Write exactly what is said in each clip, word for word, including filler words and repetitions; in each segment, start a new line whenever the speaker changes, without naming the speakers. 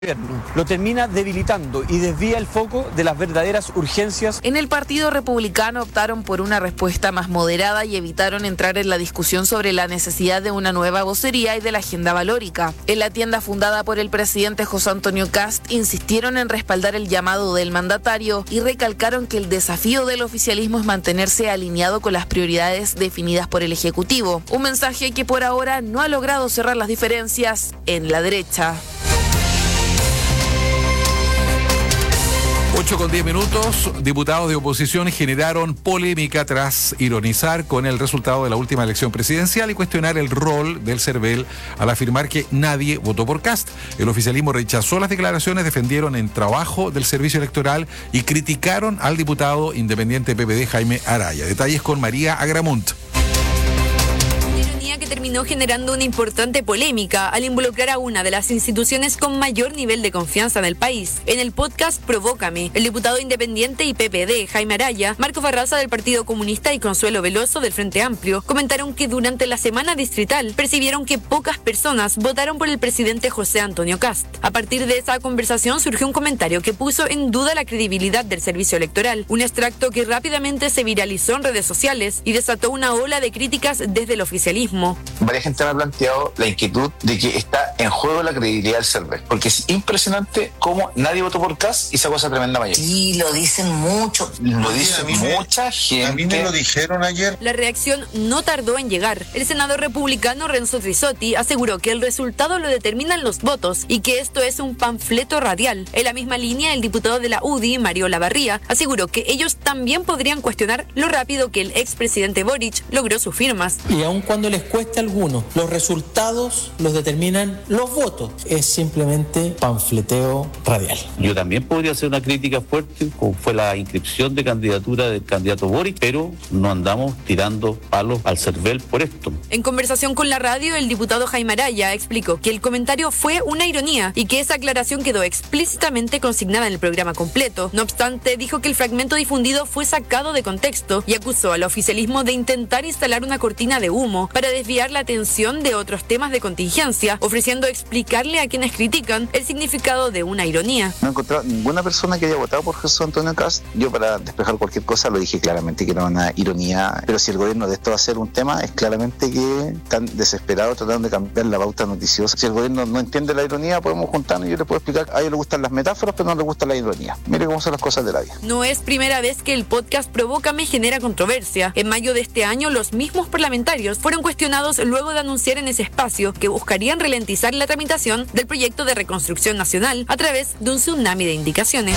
Lo termina debilitando y desvía el foco de las verdaderas urgencias.
En el Partido Republicano optaron por una respuesta más moderada y evitaron entrar en la discusión sobre la necesidad de una nueva vocería y de la agenda valórica. En la tienda fundada por el presidente José Antonio Kast insistieron en respaldar el llamado del mandatario y recalcaron que el desafío del oficialismo es mantenerse alineado con las prioridades definidas por el Ejecutivo. Un mensaje que por ahora no ha logrado cerrar las diferencias en la derecha.
ocho con diez minutos, diputados de oposición generaron polémica tras ironizar con el resultado de la última elección presidencial y cuestionar el rol del CERVEL al afirmar que nadie votó por Kast. El oficialismo rechazó las declaraciones, defendieron el trabajo del servicio electoral y criticaron al diputado independiente P P D Jaime Araya. Detalles con María Agramunt.
Que terminó generando una importante polémica al involucrar a una de las instituciones con mayor nivel de confianza en el país. En el podcast Provócame, el diputado independiente y P P D Jaime Araya, Marco Farraza del Partido Comunista y Consuelo Veloso del Frente Amplio comentaron que durante la semana distrital percibieron que pocas personas votaron por el presidente José Antonio Kast. A partir de esa conversación surgió un comentario que puso en duda la credibilidad del servicio electoral, un extracto que rápidamente se viralizó en redes sociales y desató una ola de críticas desde el oficialismo.
Varias gente me ha planteado la inquietud de que está en juego la credibilidad del CERVEL, porque es impresionante cómo nadie votó por Kast y sacó esa tremenda mayoría.
Sí, lo dicen mucho.
Lo dice mucha
me,
gente.
A mí me lo dijeron ayer.
La reacción no tardó en llegar. El senador republicano Renzo Trisotti aseguró que el resultado lo determinan los votos y que esto es un panfleto radial. En la misma línea, el diputado de la U D I, Mario Lavarría, aseguró que ellos también podrían cuestionar lo rápido que el expresidente Boric logró sus firmas.
Y aun cuando les cueste algunos, los resultados los determinan los votos. Es simplemente panfleteo radial.
Yo también podría hacer una crítica fuerte, como fue la inscripción de candidatura del candidato Boric, pero no andamos tirando palos al CERVEL por esto.
En conversación con la radio, el diputado Jaime Araya explicó que el comentario fue una ironía y que esa aclaración quedó explícitamente consignada en el programa completo. No obstante, dijo que el fragmento difundido fue sacado de contexto y acusó al oficialismo de intentar instalar una cortina de humo para desviar la atención de otros temas de contingencia, ofreciendo explicarle a quienes critican el significado de una ironía.
No he encontrado ninguna persona que haya votado por José Antonio Kast. Yo, para despejar cualquier cosa, lo dije claramente que era una ironía, pero si el gobierno de esto va a ser un tema, es claramente que están desesperados tratando de cambiar la pauta noticiosa. Si el gobierno no entiende la ironía, podemos juntarnos y yo le puedo explicar. A ellos les gustan las metáforas, pero no les gusta la ironía. Mire cómo son las cosas de la vida.
No es primera vez que el podcast Provócame genera controversia. En mayo de este año, los mismos parlamentarios fueron cuestionados luego de anunciar en ese espacio que buscarían ralentizar la tramitación del proyecto de reconstrucción nacional a través de un tsunami de indicaciones.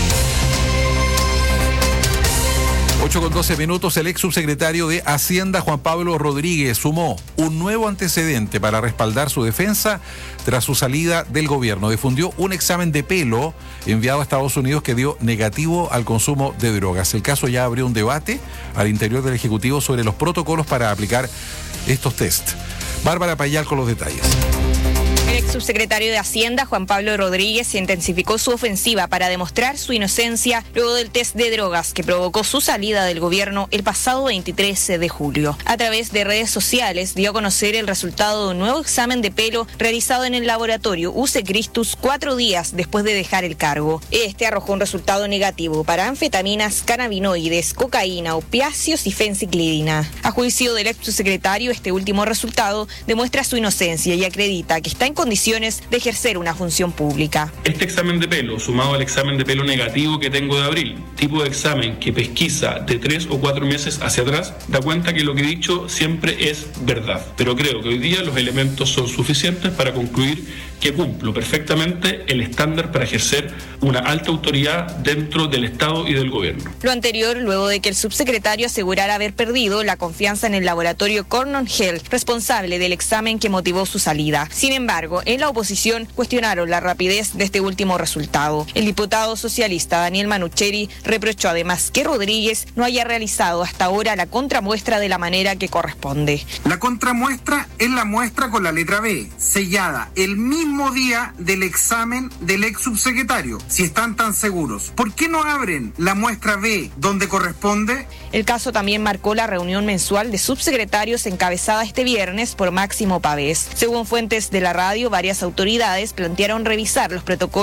ocho con doce minutos, el ex subsecretario de Hacienda, Juan Pablo Rodríguez, sumó un nuevo antecedente para respaldar su defensa tras su salida del gobierno. Difundió un examen de pelo enviado a Estados Unidos que dio negativo al consumo de drogas. El caso ya abrió un debate al interior del Ejecutivo sobre los protocolos para aplicar estos test. Bárbara Payal con los detalles.
El ex subsecretario de Hacienda, Juan Pablo Rodríguez, intensificó su ofensiva para demostrar su inocencia luego del test de drogas que provocó su salida del gobierno el pasado veintitrés de julio. A través de redes sociales dio a conocer el resultado de un nuevo examen de pelo realizado en el laboratorio U C Christus cuatro días después de dejar el cargo. Este arrojó un resultado negativo para anfetaminas, cannabinoides, cocaína, opiáceos y fenciclidina. A juicio del ex subsecretario, este último resultado demuestra su inocencia y acredita que está en condiciones de ejercer una función pública.
Este examen de pelo, sumado al examen de pelo negativo que tengo de abril, tipo de examen que pesquisa de tres o cuatro meses hacia atrás, da cuenta que lo que he dicho siempre es verdad. Pero creo que hoy día los elementos son suficientes para concluir que cumplo perfectamente el estándar para ejercer una alta autoridad dentro del Estado y del Gobierno.
Lo anterior, luego de que el subsecretario asegurara haber perdido la confianza en el laboratorio Cornell Health, responsable del examen que motivó su salida. Sin embargo, en la oposición cuestionaron la rapidez de este último resultado. El diputado socialista Daniel Manucheri reprochó además que Rodríguez no haya realizado hasta ahora la contramuestra de la manera que corresponde.
La contramuestra es la muestra con la letra B, sellada el mismo
mismo día del examen del ex subsecretario, si están tan seguros. ¿Por qué no abren la muestra B donde corresponde?
El caso también marcó la reunión mensual de subsecretarios encabezada este viernes por Máximo Pavés. Según fuentes de la radio, varias autoridades plantearon revisar los protocolos